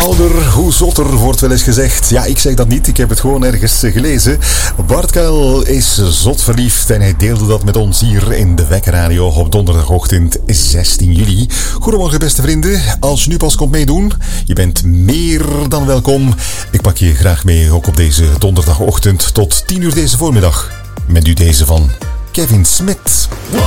ouder, hoe zotter, wordt wel eens gezegd. Ja, ik zeg dat niet, ik heb het gewoon ergens gelezen. Bart Kuil is zot verliefd en hij deelde dat met ons hier in de Wekkerradio op donderdagochtend 16 juli. Goedemorgen beste vrienden, als je nu pas komt meedoen, je bent meer dan welkom. Ik pak je graag mee, ook op deze donderdagochtend tot 10 uur deze voormiddag. Met u deze van Kevin Smith.